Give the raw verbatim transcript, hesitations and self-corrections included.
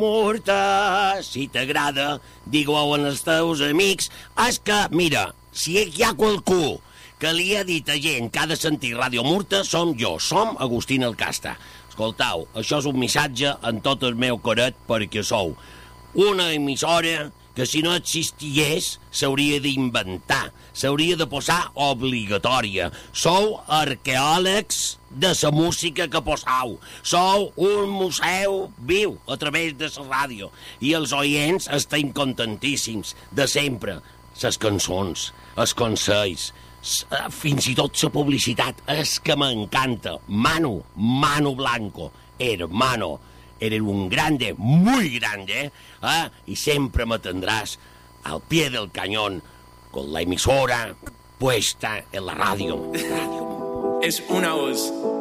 Murta, si t'agrada, digue-ho als teus amics. És que, mira, si hi ha qualcú que li ha dit a gent que ha de sentir Ràdio Murta, som jo, som Agustín Alcasta. Escoltau, això és un missatge en tot el meu coret perquè sou una emissora que si no existiés s'hauria d'inventar, s'hauria de posar obligatòria. Sou arqueòlegs de la música que posau. Sou un museu viu a través de la ràdio. I els oients estem contentíssims de sempre. Les cançons, els consells, fins i tot la publicitat. És que m'encanta. Manu, Manu Blanco, hermano, eres un grande, muy grande, ¿eh? Y siempre me tendrás al pie del cañón con la emisora puesta en la radio. radio. Es una voz.